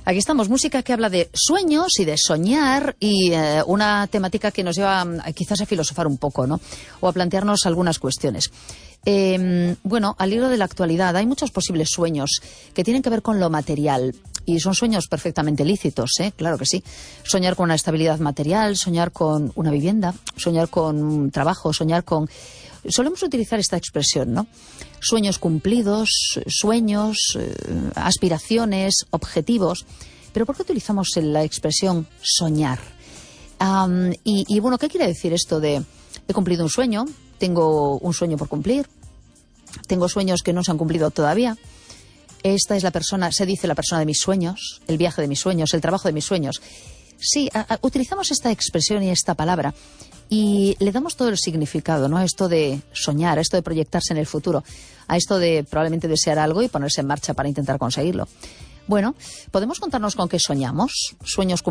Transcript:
Aquí estamos, música que habla de sueños y de soñar y una temática que nos lleva quizás a filosofar un poco, ¿no? O a plantearnos algunas cuestiones. Bueno, al hilo de la actualidad hay muchos posibles sueños que tienen que ver con lo material y son sueños perfectamente lícitos, claro que sí. Soñar con una estabilidad material, soñar con una vivienda, soñar con un trabajo, soñar con... Solemos utilizar esta expresión, ¿no? Sueños cumplidos, sueños, aspiraciones, objetivos. Pero ¿por qué utilizamos la expresión soñar? Y bueno, ¿qué quiere decir esto de he cumplido un sueño, tengo un sueño por cumplir, tengo sueños que no se han cumplido todavía? Esta es la persona, se dice la persona de mis sueños, el viaje de mis sueños, el trabajo de mis sueños. Sí, utilizamos esta expresión y esta palabra y le damos todo el significado, ¿no? A esto de soñar, a esto de proyectarse en el futuro, a esto de probablemente desear algo y ponerse en marcha para intentar conseguirlo. Bueno, podemos contarnos con qué soñamos, sueños